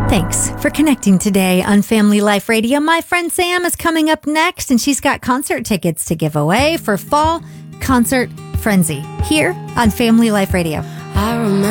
Thanks for connecting today on Family Life Radio. My friend Sam is coming up next, and she's got concert tickets to give away for Fall Concert Frenzy here on Family Life Radio. I remember